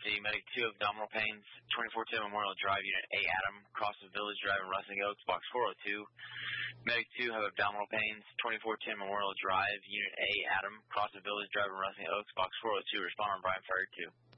EMT, Medic 2, abdominal pains, 2410 Memorial Drive, Unit A, Adam, Crossville Village Drive in Rustling Oaks, Box 402. Medic 2, have abdominal pains, 2410 Memorial Drive, Unit A, Adam, Crossville Village Drive in Rustling Oaks, Box 402. Respond on Brian Ferry 2.